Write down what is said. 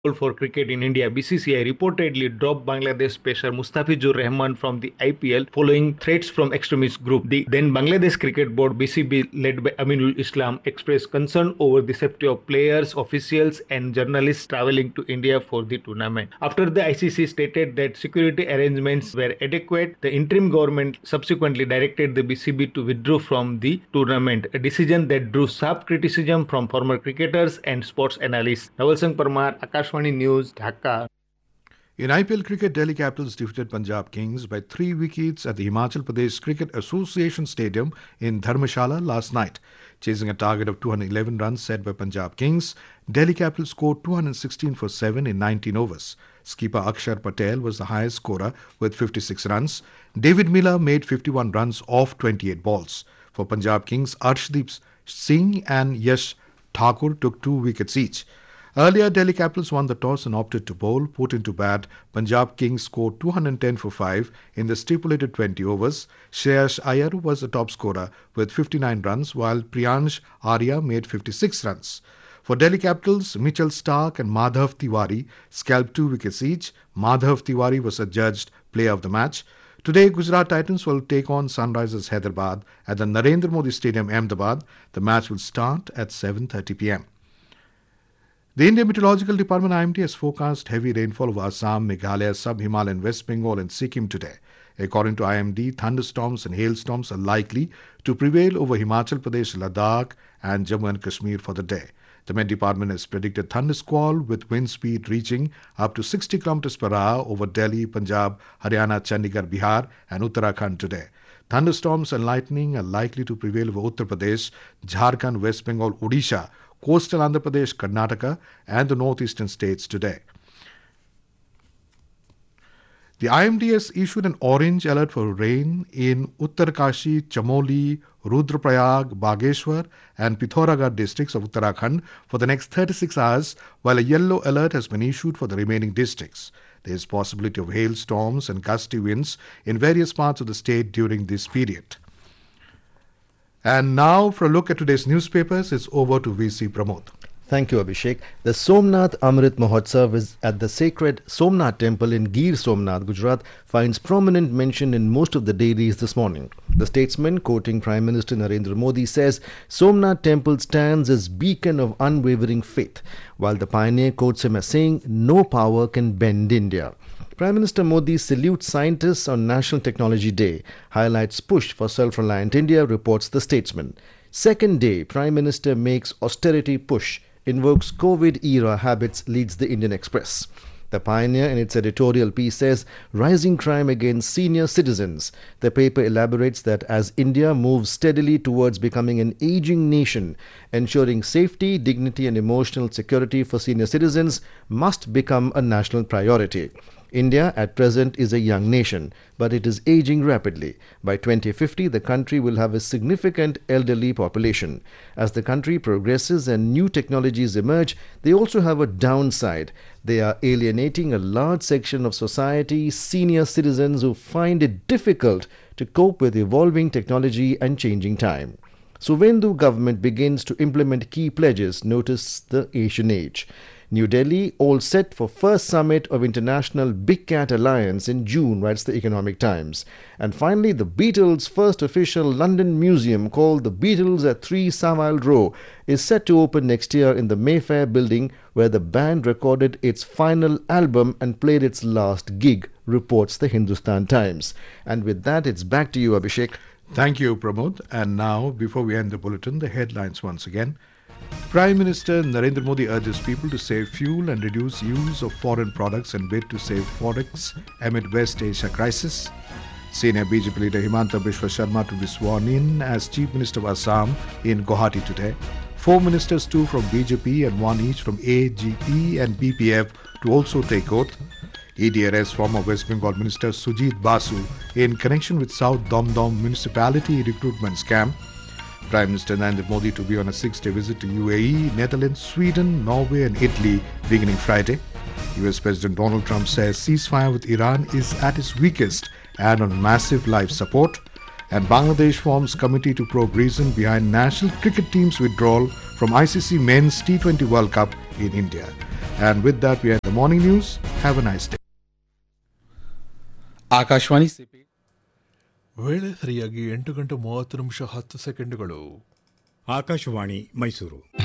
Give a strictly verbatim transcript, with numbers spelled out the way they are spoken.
control for cricket in India, B C C I reportedly dropped Bangladesh pacer Mustafizur Rahman from the I P L following threats from extremist group. The then Bangladesh Cricket Board B C B led by Aminul Islam expressed concern over the safety of players, officials and journalists travelling to India for the tournament. After the I C C stated that security arrangements were adequate, the interim government subsequently directed the B C B to withdraw from the tournament, a decision that drew sharp criticism from former cricketers and sports analysts. Naval Singh Parmar, Akashvani News, Dhaka. In I P L cricket, Delhi Capitals defeated Punjab Kings by three wickets at the Himachal Pradesh Cricket Association Stadium in Dharmshala last night. Chasing a target of two hundred eleven runs set by Punjab Kings, Delhi Capitals scored two hundred sixteen for seven in nineteen overs. Skipper Akshar Patel was the highest scorer with fifty-six runs. David Miller made fifty-one runs off twenty-eight balls. For Punjab Kings, Arshdeep Singh and Yash Thakur took two wickets each. Earlier, Delhi Capitals won the toss and opted to bowl. Put into bat, Punjab Kings scored two hundred ten for five in the stipulated twenty overs. Shreyas Iyer was the top scorer with fifty-nine runs, while Priyansh Arya made fifty-six runs. For Delhi Capitals, Mitchell Starc and Madhav Tiwari scalped two wickets each. Madhav Tiwari was adjudged player of the match. Today, Gujarat Titans will take on Sunrisers Hyderabad at the Narendra Modi Stadium, Ahmedabad. The match will start at seven thirty p m The Indian Meteorological Department I M D has forecast heavy rainfall over Assam, Meghalaya, Sub-Himalayan, West Bengal and Sikkim today. According to I M D, thunderstorms and hailstorms are likely to prevail over Himachal Pradesh, Ladakh and Jammu and Kashmir for the day. The Met Department has predicted thundersquall with wind speed reaching up to sixty kilometers per hour over Delhi, Punjab, Haryana, Chandigarh, Bihar and Uttarakhand today. Thunderstorms and lightning are likely to prevail over Uttar Pradesh, Jharkhand, West Bengal, Odisha, coastal Andhra Pradesh, Karnataka and the northeastern states today. The I M D has issued an orange alert for rain in Uttarkashi, Chamoli, Rudraprayag, Bageshwar and Pithoragarh districts of Uttarakhand for the next thirty-six hours, while a yellow alert has been issued for the remaining districts. There is possibility of hailstorms and gusty winds in various parts of the state during this period. And now, for a look at today's newspapers, it's over to V C Pramod. Thank you, Abhishek. The Somnath Amrit Mahotsav is at the sacred Somnath temple in Gir Somnath, Gujarat, finds prominent mention in most of the dailies this morning. The statesman, quoting Prime Minister Narendra Modi, says Somnath temple stands as beacon of unwavering faith, while the pioneer quotes him as saying, "No power can bend India." Prime Minister Modi salutes scientists on National Technology Day, highlights push for self-reliant India, reports the statesman. Second day, Prime Minister makes austerity push, invokes COVID-era habits, leads the Indian Express. The Pioneer, in its editorial piece, says rising crime against senior citizens. The paper elaborates that as India moves steadily towards becoming an aging nation, ensuring safety, dignity and emotional security for senior citizens must become a national priority. India at present is a young nation, but it is aging rapidly. By twenty fifty, the country will have a significant elderly population. As the country progresses and new technologies emerge, they also have a downside. They are alienating a large section of society, senior citizens who find it difficult to cope with evolving technology and changing time. Suvendu government begins to implement key pledges, notice the Asian Age. New Delhi, all set for first summit of International Big Cat Alliance in June, writes the Economic Times. And finally, the Beatles' first official London museum, called the Beatles at three Savile Row, is set to open next year in the Mayfair building, where the band recorded its final album and played its last gig, reports the Hindustan Times. And with that, it's back to you, Abhishek. Thank you, Pramod. And now, before we end the bulletin, the headlines once again. Prime Minister Narendra Modi urges people to save fuel and reduce use of foreign products and bid to save forex amid West Asia crisis. Senior B J P leader Himanta Biswa Sharma to be sworn in as Chief Minister of Assam in Guwahati today. Four ministers, two from B J P and one each from A G P and B P F, to also take oath. E D arrests former West Bengal Minister Sujit Basu in connection with South Domdom municipality recruitment scam. Prime Minister Narendra Modi to be on a six-day visit to U A E, Netherlands, Sweden, Norway and Italy beginning Friday. U S President Donald Trump says ceasefire with Iran is at its weakest and on massive life support. And Bangladesh forms committee to probe reason behind national cricket team's withdrawal from I C C Men's T twenty World Cup in India. And with that, we end the morning news. Have a nice day. Akashvani CP ವೇಳೆ ಸರಿಯಾಗಿ ಎಂಟು ಗಂಟೆ ಮೂವತ್ತು ನಿಮಿಷ ಹತ್ತು ಸೆಕೆಂಡುಗಳು. ಆಕಾಶವಾಣಿ ಮೈಸೂರು.